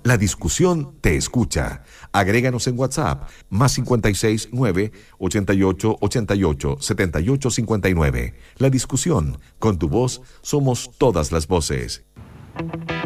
La discusión te escucha. Agréganos en WhatsApp, más 56 9 88 88 78 59. La discusión, con tu voz, somos todas las voces.